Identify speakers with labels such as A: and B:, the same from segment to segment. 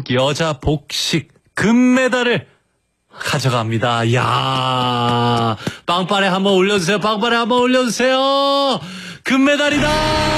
A: 한국 여자 복식 금메달을 가져갑니다. 야, 빵빠레 한번 올려주세요. 빵빠레 한번 올려주세요. 금메달이다.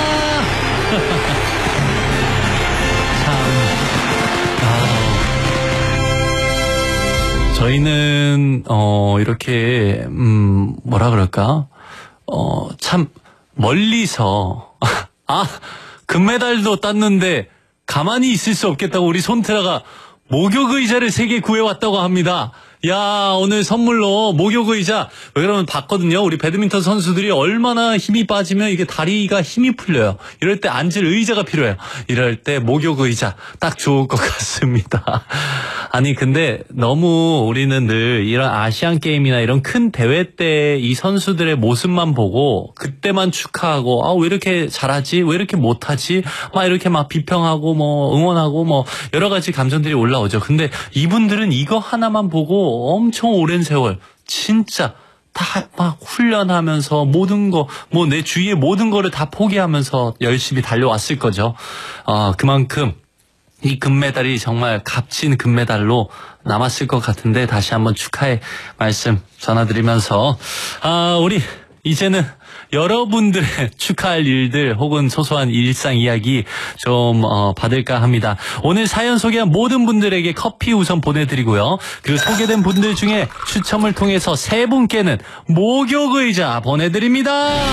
A: 저희는 이렇게 뭐라 그럴까? 참 멀리서 금메달도 땄는데 가만히 있을 수 없겠다고 우리 손트라가 목욕 의자를 3개 구해왔다고 합니다. 야, 오늘 선물로 목욕 의자. 왜 그러면 봤거든요. 우리 배드민턴 선수들이 얼마나 힘이 빠지면 이게 다리가 힘이 풀려요. 이럴 때 앉을 의자가 필요해요. 이럴 때 목욕 의자 딱 좋을 것 같습니다. 아니 근데 너무 우리는 늘 이런 아시안 게임이나 이런 큰 대회 때 이 선수들의 모습만 보고 그때만 축하하고 왜 이렇게 잘하지? 왜 이렇게 못하지? 막 이렇게 막 비평하고 뭐 응원하고 뭐 여러 가지 감정들이 올라오죠. 근데 이분들은 이거 하나만 보고 엄청 오랜 세월 진짜 다 막 훈련하면서 모든 거 뭐 내 주위의 모든 거를 다 포기하면서 열심히 달려왔을 거죠. 그만큼 이 금메달이 정말 값진 금메달로 남았을 것 같은데 다시 한번 축하의 말씀 전해드리면서 우리 이제는 여러분들의 축하할 일들 혹은 소소한 일상 이야기 좀 받을까 합니다. 오늘 사연 소개한 모든 분들에게 커피 우선 보내드리고요. 그리고 소개된 분들 중에 추첨을 통해서 3분께는 목욕 의자 보내드립니다.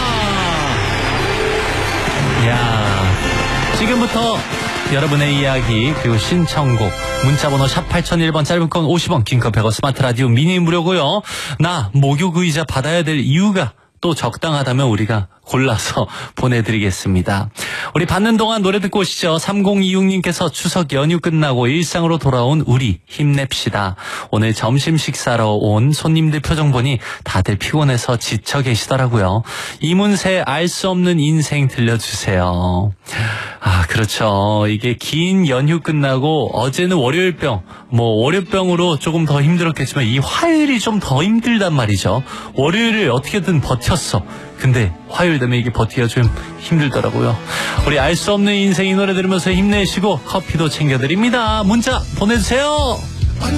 A: 이야, 지금부터 여러분의 이야기 그리고 신청곡 문자번호 샵 8001번 짧은 건 50원 긴 건 100원 스마트 라디오 미니 무료고요. 나 목욕 의자 받아야 될 이유가 또 적당하다면 우리가 골라서 보내드리겠습니다. 우리 받는 동안 노래 듣고 오시죠. 3026님께서 추석 연휴 끝나고 일상으로 돌아온 우리 힘냅시다. 오늘 점심 식사로 온 손님들 표정 보니 다들 피곤해서 지쳐 계시더라고요. 이문세 알 수 없는 인생 들려주세요. 그렇죠. 이게 긴 연휴 끝나고 어제는 월요일병, 월요병으로 조금 더 힘들었겠지만 이 화요일이 좀 더 힘들단 말이죠. 월요일을 어떻게든 버텼어. 근데 화요일 되면 이게 버티기가 좀 힘들더라고요. 우리 알 수 없는 인생 이 노래 들으면서 힘내시고 커피도 챙겨드립니다. 문자 보내주세요.